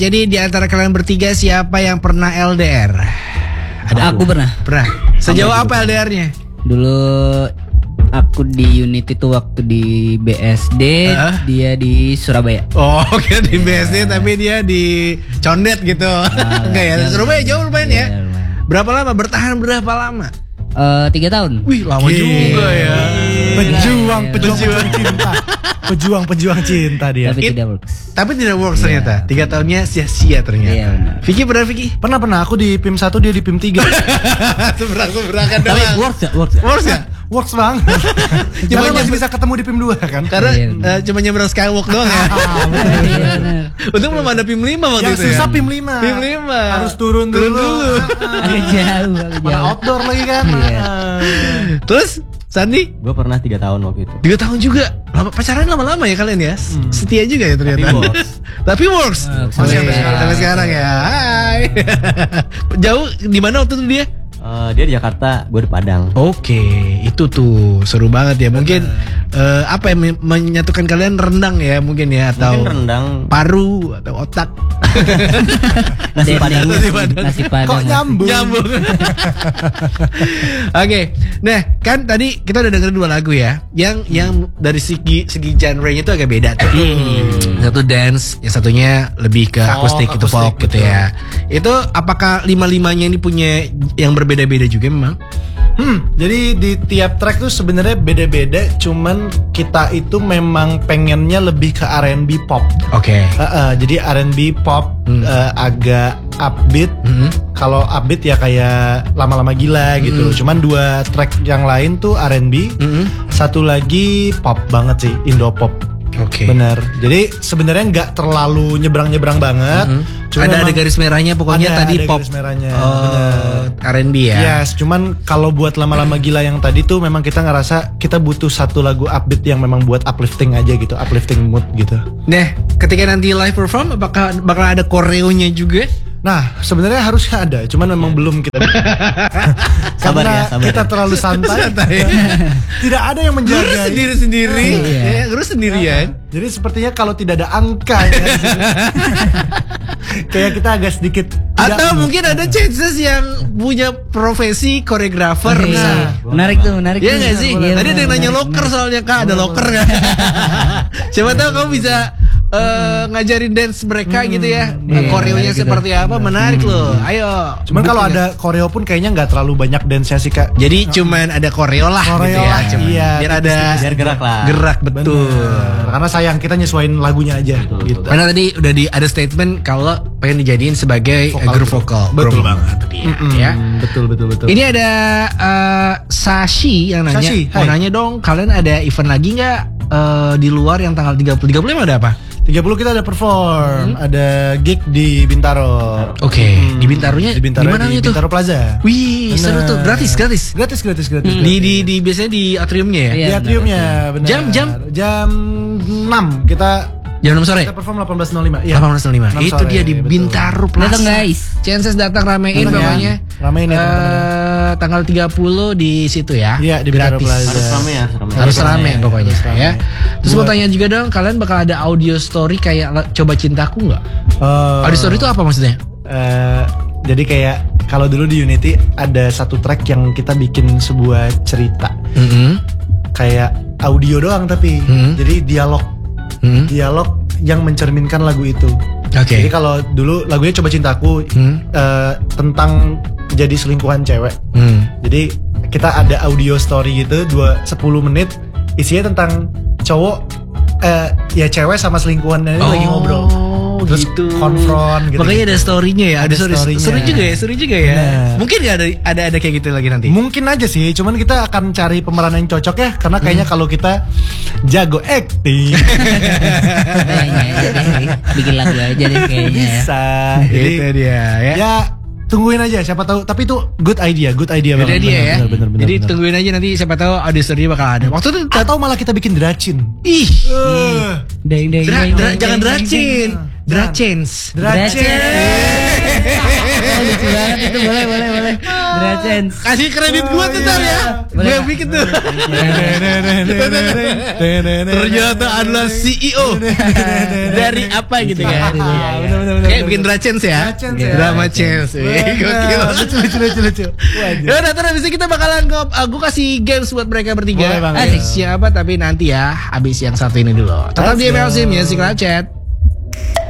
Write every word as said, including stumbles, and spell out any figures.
jadi di antara kalian bertiga siapa yang pernah L D R? Ada aku, aku pernah. Pernah. Sejauh apa L D R-nya? Dulu aku di unit itu waktu di B S D, uh? dia di Surabaya. Oh, oke di B S D tapi dia di Condet gitu. Nah, enggak ya? Surabaya jauh lumayan ya. Berapa lama? Bertahan berapa lama? Uh, tiga tahun. Wih lama Gila. juga ya. Pejuang, pejuang, pejuang cinta. Pejuang, pejuang cinta dia. Tapi It, tidak works. Tapi tidak works yeah. ternyata. Tiga tahunnya sia-sia ternyata. Iya benar. Vicky pernah Vicky? Pernah pernah. Aku di P I M satu dia di P I M tiga. Seberang-seberangan doang. Tapi works ya, works. Works ya. Works banget. Cuma masih bisa ketemu di P I M dua kan? Karena iya, uh, cuma nyebrang Skywalk doang ya. Untuk belum ada P I M lima waktu yang itu ya. Yang susah P I M lima. P I M lima. Harus turun, turun dulu. dulu. Agak jauh, agak jauh. Outdoor lagi kan. Iya. Terus Sandi? Gue pernah tiga tahun waktu itu. Tiga tahun juga. Lama, pacaran lama-lama ya kalian ya. Hmm. Setia juga ya ternyata. Tapi works. Tapi works. Masih sampai sekarang. Sampai sekarang ya. Hai. Jauh di mana waktu itu dia? Uh, dia di Jakarta, gue di Padang. Oke, itu tuh seru banget ya. Mungkin uh, apa yang menyatukan kalian rendang ya mungkin ya atau mungkin rendang, paru atau otak. Nasi padang. Nasi padang. Nasi padang. Kok nyambung? Nyambung. Oke, okay. Nah kan tadi kita udah dengerin dua lagu ya, yang yang dari segi segi genre-nya itu agak beda tuh. Hmm. Satu dance, yang satunya lebih ke folk, akustik, itu folk gitu ya. Itu apakah lima-limanya ini punya yang berbeda-beda juga memang? Hmm, jadi di tiap track tuh sebenarnya beda-beda, cuman kita itu memang pengennya lebih ke R and B pop. Oke. Okay. Uh, uh, jadi R and B pop hmm. uh, agak upbeat. Hmm. Kalau upbeat ya kayak lama-lama gila hmm. gitu. Cuman dua track yang lain tuh R and B, hmm. satu lagi pop banget sih, Indo pop. Oke. Okay. Bener. Jadi sebenarnya nggak terlalu nyebrang-nyebrang banget. Mm-hmm. Ada ada garis merahnya pokoknya ada, tadi ada pop. Garis merahnya. Oh, R and B ya. Yes, cuman kalau buat lama-lama gila yang tadi tuh memang kita ngerasa kita butuh satu lagu upbeat yang memang buat uplifting aja gitu, uplifting mood gitu. Nah, ketika nanti live perform apakah bakal ada koreonya juga? Nah, sebenarnya harusnya ada, cuman memang belum kita. Sabar ya, sabar. Kita terlalu santai. santai. Tidak ada yang menjaga. Ngurus sendiri-sendiri, oh, iya. ya, ngurus sendirian. Jadi sepertinya kalau tidak ada angka ya, kayak kita agak sedikit. Atau mungkin ada chances yang punya profesi koreografer. Oh, iya. Menarik tuh, menarik. Iya nggak sih? Iya, Tadi ada yang nanya loker soalnya kak, ada loker nggak? Siapa tahu kamu bisa Uh, ngajarin dance mereka hmm, gitu ya, yeah, koreonya gitu. Seperti apa, menarik hmm. loh. Ayo. Cuman kalau ada koreo pun kayaknya nggak terlalu banyak dance-nya sih kak. Jadi oh. cuman ada koreo lah, koreo gitu ya. Lah, cuman. Iya. Biar ada biar gerak lah. Gerak betul. Bener. Karena sayang kita nyesuaiin lagunya aja. Betul, gitu. Karena tadi udah di ada statement kalau pengen dijadiin sebagai vokal, group vokal. Betul banget dia, mm -mm. ya. Betul betul betul. Ini ada uh, Sashi yang nanya, Sashi, mau nanya dong, kalian ada event lagi nggak uh, di luar yang tanggal tiga puluh tiga puluh lima ada apa? tiga puluh kita ada perform, hmm. ada gig di Bintaro. Oke, okay. hmm. di Bintaronya di Bintaro, di mana itu? Bintaro Plaza. Wih, bener. Seru tuh, gratis, gratis. Gratis, gratis, gratis. Hmm. Di di di biasanya di atriumnya ya? Di atriumnya, benar. Jam jam jam enam kita jam enam sore. Kita perform delapan belas nol lima. Iya. delapan belas nol lima. Itu dia di Bintaro Plaza. Datang guys. Chances datang ramein pokoknya. Ramein ya. Uh, tanggal tiga puluh di situ ya. Iya, di Bintaro Plaza. Harus rame ya, rame. Harus rame ya, pokoknya ya. Terus Buat. mau tanya juga dong, kalian bakal ada audio story kayak Coba Cintaku nggak? Uh, audio story itu apa maksudnya? Uh, jadi kayak kalau dulu di Unity ada satu track yang kita bikin sebuah cerita. Mm-hmm. Kayak audio doang tapi mm-hmm. jadi dialog. Mm-hmm. Dialog yang mencerminkan lagu itu. Oke. Okay. Jadi kalau dulu lagunya Coba Cintaku mm. uh, tentang jadi selingkuhan cewek. Mm. Jadi kita ada audio story gitu dua sepuluh menit isinya tentang cowok uh, ya cewek sama selingkuhannya oh, lagi ngobrol. Terus gitu. konfront gitu. Makanya ada story-nya ya, ada, ada story. story-nya. Seru juga ya, seru juga ya. Nah. Mungkin gak ada ada ada kayak gitu lagi nanti? Mungkin aja sih, cuman kita akan cari pemeran yang cocok ya, karena kayaknya hmm. kalau kita jago acting. Kayaknya bikin lagu aja deh kayaknya. Bisa. Jadi itu dia ya. Ya tungguin aja, siapa tahu. Tapi itu good idea, good idea good banget. Idea bener, ya. Bener, bener, bener, Jadi bener. tungguin aja nanti siapa tahu audio story bakal ada. Waktu itu atau malah kita bikin dracin. Ih, uh. deng, deng, dra, deng, dra, deng, jangan deng, dracin. deng. Drachens. Drachens. Oh, lucu banget itu, boleh boleh boleh. Drachens. Kasih kredit gua tuh ntar ya. Gue yang bikin tuh. Ternyata adalah C E O dari apa gitu kan. Kayak bikin Drachens ya. Drachens ya. Drama Chance. Gokil. Lucu lucu lucu lucu. Ya udah, ntar abis itu kita bakalan ke, uh, gue kasih games buat mereka bertiga. Boleh, Bang. Asik siapa tapi nanti ya abis yang satu ini dulu. Tetap Let's di M L C go. Music Live Chat.